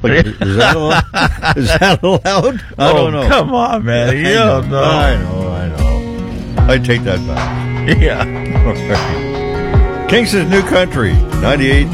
Is that allowed? Is that allowed? I don't know. Come on, man. You don't know. I know. I take that back. Yeah. All right. Kingston's New Country, 98